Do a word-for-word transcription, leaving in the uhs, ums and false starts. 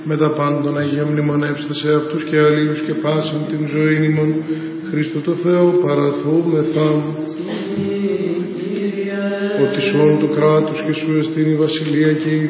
με τα πάντων Αγία μνημονεύστε σε αυτούς και αλλήλους και πάσιν την ζωή ημών Χριστού το Θεό παραθούμεθα. Ότι σ' όλου του κράτους και σου εστίν η βασιλεία και η